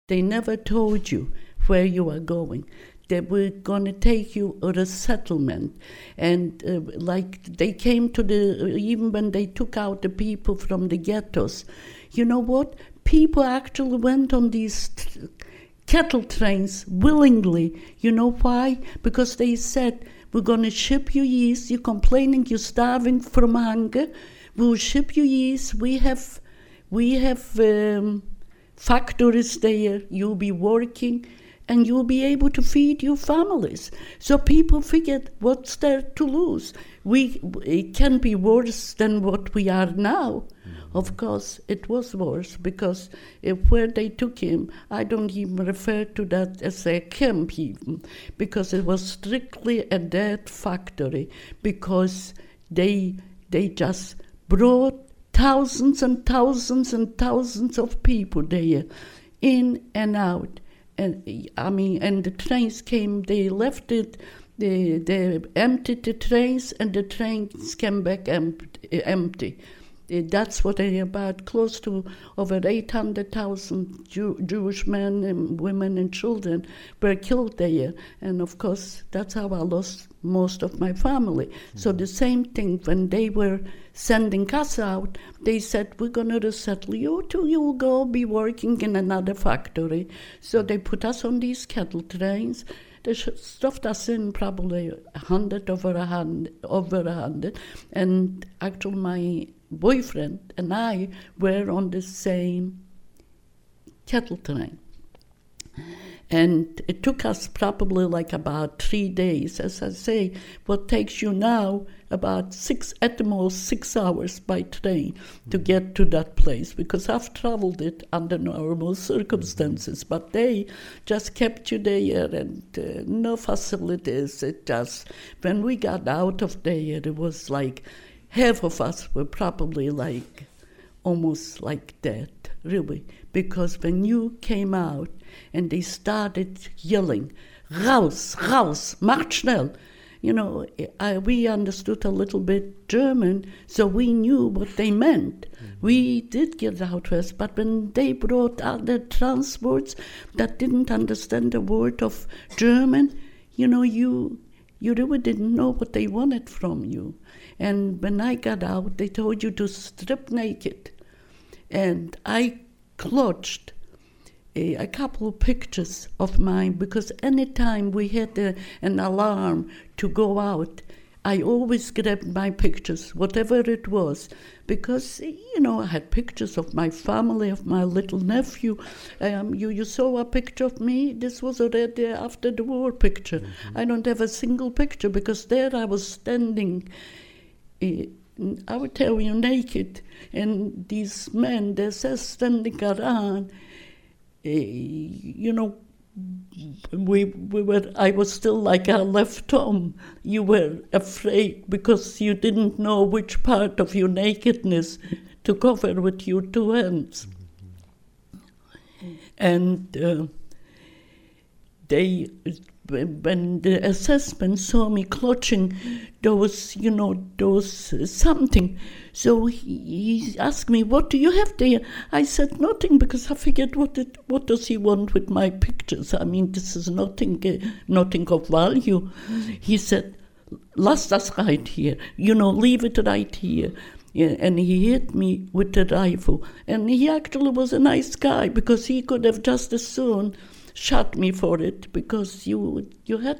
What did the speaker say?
They never told you where you are going. They were going to take you to a settlement. And like they came to even when they took out the people from the ghettos, you know what? People actually went on these cattle trains willingly. You know why? Because they said, we're going to ship you yeast. You're complaining you're starving from hunger. We'll ship you yeast. We have factories there. You'll be working, and you'll be able to feed your families. So people figured, what's there to lose? It can be worse than what we are now. Of course, it was worse, because where they took him, I don't even refer to that as a camp even, because it was strictly a dead factory, because they just brought thousands and thousands and thousands of people there, in and out. And the trains came, they left it, they emptied the trains, and the trains came back empty. That's what about close to over 800,000 Jewish men and women and children were killed there. And of course, that's how I lost most of my family. Mm-hmm. So the same thing, when they were sending us out, they said, we're going to resettle you till you will go be working in another factory. So they put us on these cattle trains. They stuffed us in probably 100, over 100. And actually my boyfriend and I were on the same cattle train. And it took us probably like about 3 days. As I say, what takes you now about at the most 6 hours by train to get to that place, because I've traveled it under normal circumstances, but they just kept you there, and no facilities. It just, when we got out of there, it was like half of us were probably like almost like dead, really, because when you came out and they started yelling, raus, raus, macht schnell. You know, we understood a little bit German, so we knew what they meant. Mm-hmm. We did get out west, but when they brought other transports that didn't understand a word of German, you know, you really didn't know what they wanted from you. And when I got out, they told you to strip naked. And I clutched a couple of pictures of mine, because anytime we had an alarm to go out, I always grabbed my pictures, whatever it was, because, you know, I had pictures of my family, of my little nephew. You saw a picture of me. This was already after the war picture. Mm-hmm. I don't have a single picture, because there I was standing, I would tell you, naked, and these men, they're just standing around. You know, I was still like I left home. You were afraid because you didn't know which part of your nakedness to cover with your two hands. And when the assessment saw me clutching those something, so he asked me, what do you have there? I said nothing, because I figured, what does he want with my pictures? I mean, this is nothing of value. He said, lass das right here, leave it right here. Yeah, and he hit me with the rifle. And he actually was a nice guy, because he could have just as soon shot me for it, because you had